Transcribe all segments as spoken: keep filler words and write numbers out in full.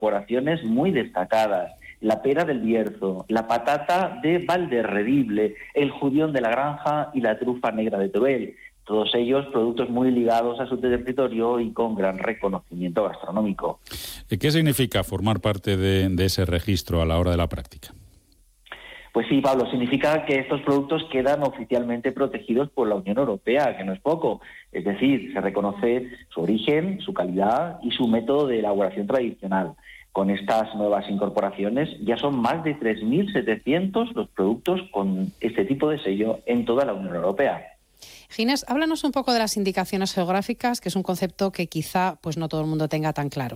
incorporaciones muy destacadas: la pera del Bierzo, la patata de Valderredible, el judión de la Granja y la trufa negra de Teruel. Todos ellos productos muy ligados a su territorio y con gran reconocimiento gastronómico. ¿Qué significa formar parte de, de ese registro a la hora de la práctica? Pues sí, Pablo, significa que estos productos quedan oficialmente protegidos por la Unión Europea, que no es poco. Es decir, se reconoce su origen, su calidad y su método de elaboración tradicional. Con estas nuevas incorporaciones ya son más de tres mil setecientos los productos con este tipo de sello en toda la Unión Europea. Ginés, háblanos un poco de las indicaciones geográficas, que es un concepto que quizá pues no todo el mundo tenga tan claro.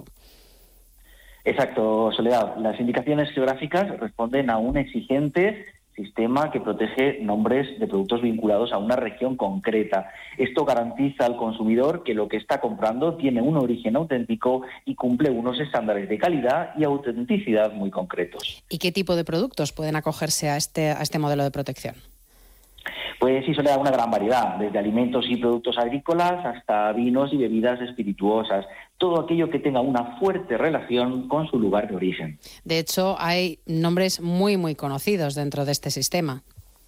Exacto, Soledad. Las indicaciones geográficas responden a un exigente sistema que protege nombres de productos vinculados a una región concreta. Esto garantiza al consumidor que lo que está comprando tiene un origen auténtico y cumple unos estándares de calidad y autenticidad muy concretos. ¿Y qué tipo de productos pueden acogerse a este, a este modelo de protección? Pues sí, suele dar una gran variedad, desde alimentos y productos agrícolas hasta vinos y bebidas espirituosas, todo aquello que tenga una fuerte relación con su lugar de origen. De hecho, hay nombres muy, muy conocidos dentro de este sistema.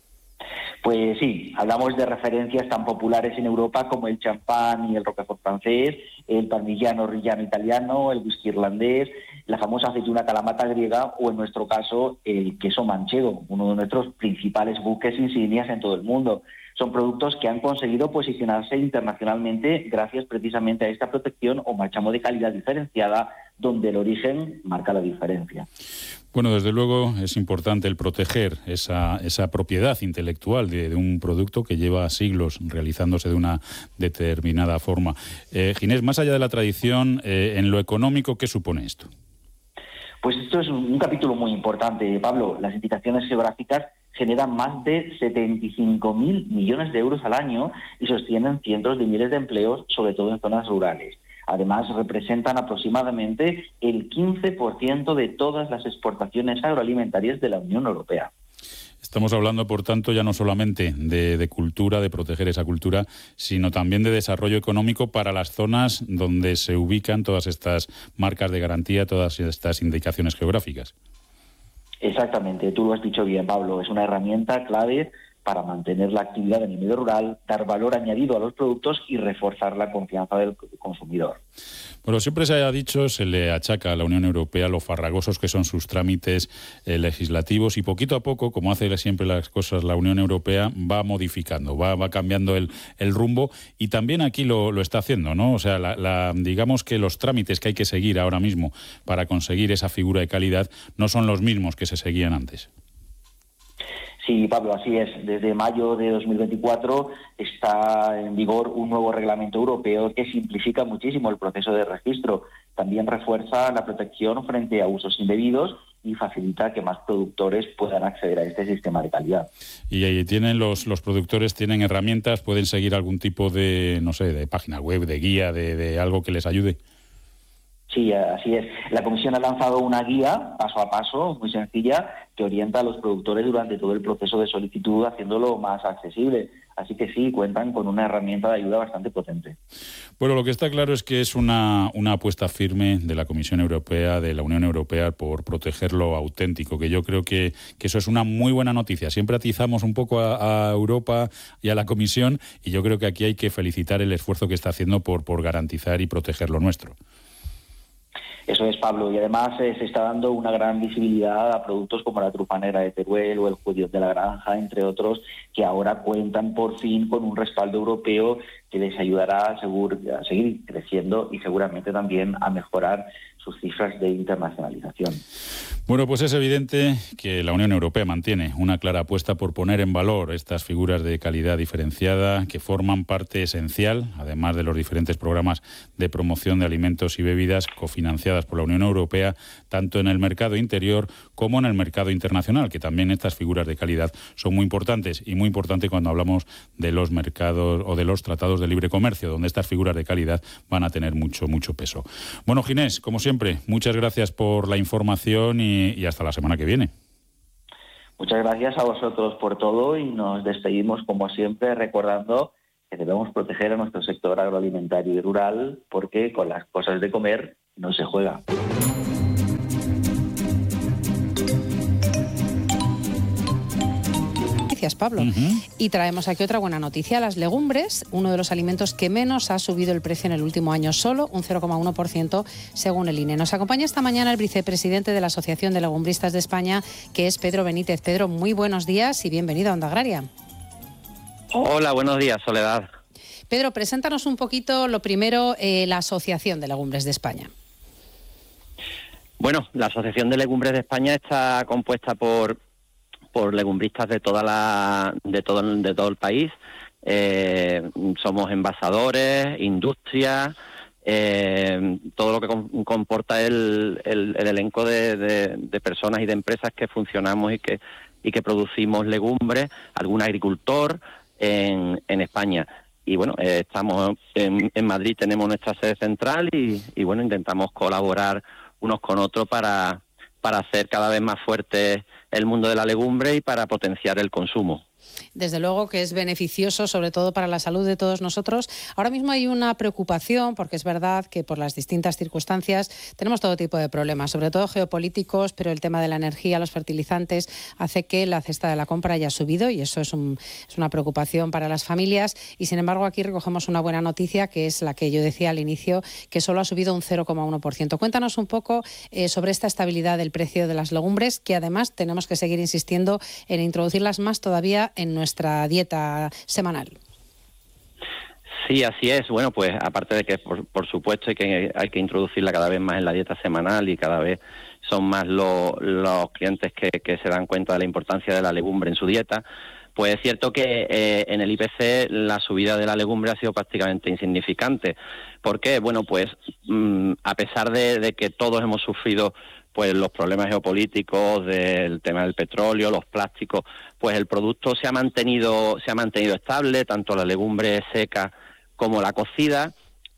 Pues sí, hablamos de referencias tan populares en Europa como el champán y el roquefort francés, el parmigiano reggiano italiano, el whisky irlandés, la famosa aceituna kalamata griega o, en nuestro caso, el queso manchego, uno de nuestros principales buques insignias en todo el mundo. Son productos que han conseguido posicionarse internacionalmente gracias precisamente a esta protección o marchamo de calidad diferenciada, donde el origen marca la diferencia. Bueno, desde luego es importante el proteger esa, esa propiedad intelectual de, de un producto que lleva siglos realizándose de una determinada forma. Eh, Ginés, más allá de la tradición, eh, en lo económico, ¿qué supone esto? Pues esto es un, un capítulo muy importante, Pablo. Las indicaciones geográficas generan más de setenta y cinco mil millones de euros al año y sostienen cientos de miles de empleos, sobre todo en zonas rurales. Además, representan aproximadamente el quince por ciento de todas las exportaciones agroalimentarias de la Unión Europea. Estamos hablando, por tanto, ya no solamente de, de cultura, de proteger esa cultura, sino también de desarrollo económico para las zonas donde se ubican todas estas marcas de garantía, todas estas indicaciones geográficas. Exactamente, tú lo has dicho bien, Pablo. Es una herramienta clave para mantener la actividad en el medio rural, dar valor añadido a los productos y reforzar la confianza del consumidor. Bueno, siempre se ha dicho, se le achaca a la Unión Europea lo farragosos que son sus trámites eh, legislativos y poquito a poco, como hace siempre las cosas la Unión Europea, va modificando, va, va cambiando el, el rumbo y también aquí lo, lo está haciendo, ¿no? O sea, la, la, digamos que los trámites que hay que seguir ahora mismo para conseguir esa figura de calidad no son los mismos que se seguían antes. Sí, Pablo, así es. Desde mayo de dos mil veinticuatro está en vigor un nuevo reglamento europeo que simplifica muchísimo el proceso de registro. También refuerza la protección frente a usos indebidos y facilita que más productores puedan acceder a este sistema de calidad. Y ahí tienen los, los productores tienen herramientas, pueden seguir algún tipo de, no sé, de página web, de guía, de, de algo que les ayude. Sí, así es. La Comisión ha lanzado una guía paso a paso, muy sencilla, que orienta a los productores durante todo el proceso de solicitud, haciéndolo más accesible. Así que sí, cuentan con una herramienta de ayuda bastante potente. Bueno, lo que está claro es que es una, una apuesta firme de la Comisión Europea, de la Unión Europea, por proteger lo auténtico, que yo creo que, que eso es una muy buena noticia. Siempre atizamos un poco a, a Europa y a la Comisión, y yo creo que aquí hay que felicitar el esfuerzo que está haciendo por, por garantizar y proteger lo nuestro. Eso es, Pablo, y además eh, se está dando una gran visibilidad a productos como la trufa negra de Teruel o el judión de la Granja, entre otros, que ahora cuentan por fin con un respaldo europeo que les ayudará a, segur, a seguir creciendo y seguramente también a mejorar sus cifras de internacionalización. Bueno, pues es evidente que la Unión Europea mantiene una clara apuesta por poner en valor estas figuras de calidad diferenciada que forman parte esencial, además de los diferentes programas de promoción de alimentos y bebidas cofinanciadas por la Unión Europea, tanto en el mercado interior como en el mercado internacional, que también estas figuras de calidad son muy importantes y muy importante cuando hablamos de los mercados o de los tratados de libre comercio, donde estas figuras de calidad van a tener mucho, mucho peso. Bueno, Ginés, como siempre, muchas gracias por la información y, y hasta la semana que viene. Muchas gracias a vosotros por todo y nos despedimos, como siempre, recordando que debemos proteger a nuestro sector agroalimentario y rural porque con las cosas de comer no se juega. noticias, Pablo. Uh-huh. Y traemos aquí otra buena noticia. Las legumbres, uno de los alimentos que menos ha subido el precio en el último año, solo un cero coma uno por ciento según el I N E. Nos acompaña esta mañana el vicepresidente de la Asociación de Legumbristas de España, que es Pedro Benítez. Pedro, muy buenos días y bienvenido a Onda Agraria. Hola, buenos días, Soledad. Pedro, preséntanos un poquito, lo primero, eh, la Asociación de Legumbres de España. Bueno, la Asociación de Legumbres de España está compuesta por por legumbristas de toda la de todo de todo el país. Eh, somos envasadores, industria, eh, todo lo que com- comporta el, el, el elenco de, de, de personas y de empresas que funcionamos y que y que producimos legumbres, algún agricultor en, en España. Y bueno, eh, estamos en, en Madrid, tenemos nuestra sede central y, y bueno, intentamos colaborar unos con otros para, para hacer cada vez más fuerte el mundo de la legumbre y para potenciar el consumo. Desde luego que es beneficioso, sobre todo para la salud de todos nosotros. Ahora mismo hay una preocupación, porque es verdad que por las distintas circunstancias tenemos todo tipo de problemas, sobre todo geopolíticos, pero el tema de la energía, los fertilizantes, hace que la cesta de la compra haya subido y eso es, un, es una preocupación para las familias. Y sin embargo aquí recogemos una buena noticia, que es la que yo decía al inicio, que solo ha subido un cero coma uno por ciento. Cuéntanos un poco eh, sobre esta estabilidad del precio de las legumbres, que además tenemos que seguir insistiendo en introducirlas más todavía en nuestra dieta semanal. Sí, así es. Bueno, pues aparte de que por, por supuesto hay que hay que introducirla cada vez más en la dieta semanal y cada vez son más lo, los clientes que, que se dan cuenta de la importancia de la legumbre en su dieta, pues es cierto que eh, en el I P C la subida de la legumbre ha sido prácticamente insignificante. ¿Por qué? Bueno, pues mmm, a pesar de, de que todos hemos sufrido pues los problemas geopolíticos del tema del petróleo, los plásticos, pues el producto se ha mantenido se ha mantenido estable, tanto la legumbre seca como la cocida,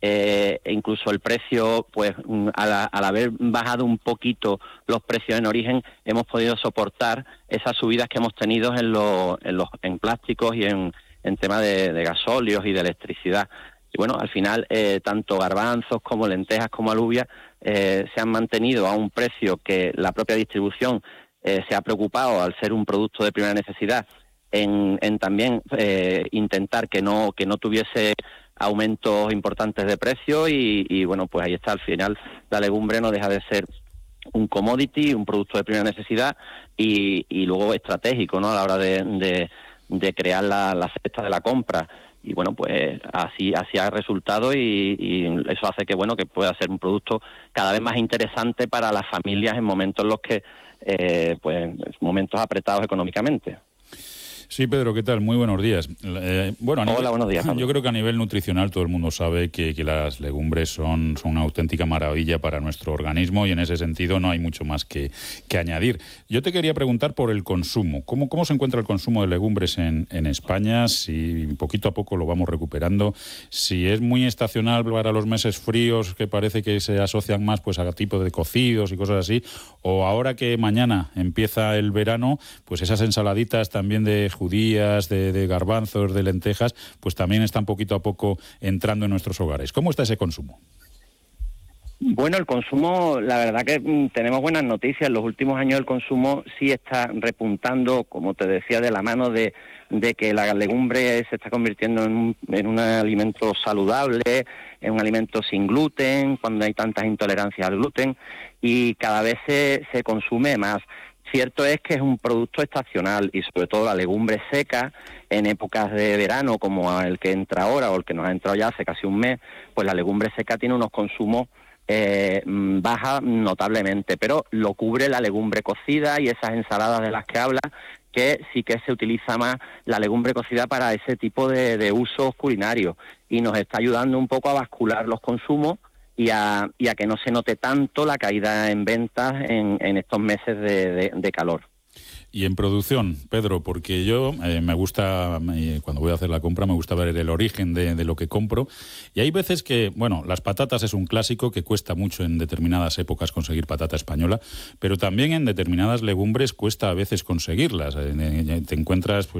eh, e incluso el precio, pues al, al haber bajado un poquito los precios en origen, hemos podido soportar esas subidas que hemos tenido en los en los en plásticos y en en tema de, de gasóleos y de electricidad. Y bueno, al final, eh, tanto garbanzos como lentejas como alubias eh, se han mantenido a un precio que la propia distribución eh, se ha preocupado, al ser un producto de primera necesidad, en, en también eh, intentar que no que no tuviese aumentos importantes de precio y, y bueno, pues ahí está, al final la legumbre no deja de ser un commodity, un producto de primera necesidad y, y luego estratégico, ¿no?, a la hora de, de, de crear la, la cesta de la compra. Y bueno, pues así así ha resultado y, y eso hace que bueno que pueda ser un producto cada vez más interesante para las familias en momentos en los que eh, pues momentos apretados económicamente. Sí, Pedro, ¿qué tal? Muy buenos días. Eh, bueno, a nivel, Hola, buenos días, Pablo. Yo creo que a nivel nutricional todo el mundo sabe que, que las legumbres son, son una auténtica maravilla para nuestro organismo y en ese sentido no hay mucho más que, que añadir. Yo te quería preguntar por el consumo. ¿Cómo, cómo se encuentra el consumo de legumbres en, en España? Si poquito a poco lo vamos recuperando. Si es muy estacional para los meses fríos, que parece que se asocian más pues a tipo de cocidos y cosas así, o ahora que mañana empieza el verano, pues esas ensaladitas también de judías, de, de garbanzos, de lentejas, pues también están poquito a poco entrando en nuestros hogares. ¿Cómo está ese consumo? Bueno, el consumo, la verdad que mm, tenemos buenas noticias. En los últimos años el consumo sí está repuntando, como te decía, de la mano de, de que la legumbre se está convirtiendo en un, en un alimento saludable, en un alimento sin gluten, cuando hay tantas intolerancias al gluten, y cada vez se, se consume más. Cierto es que es un producto estacional y sobre todo la legumbre seca en épocas de verano como el que entra ahora o el que nos ha entrado ya hace casi un mes, pues la legumbre seca tiene unos consumos eh, baja notablemente, pero lo cubre la legumbre cocida y esas ensaladas de las que habla, que sí que se utiliza más la legumbre cocida para ese tipo de, de usos culinarios y nos está ayudando un poco a bascular los consumos y a, y a que no se note tanto la caída en ventas en, en estos meses de, de, de calor. Y en producción, Pedro, porque yo eh, me gusta, eh, cuando voy a hacer la compra, me gusta ver el origen de, de lo que compro. Y hay veces que, bueno, las patatas es un clásico que cuesta mucho en determinadas épocas conseguir patata española, pero también en determinadas legumbres cuesta a veces conseguirlas. Eh, te encuentras pues,